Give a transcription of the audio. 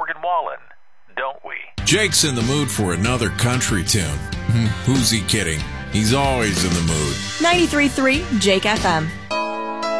Morgan Wallen, don't we? Jake's in the mood for another country tune. Who's he kidding? He's always in the mood. 93.3 Jake FM.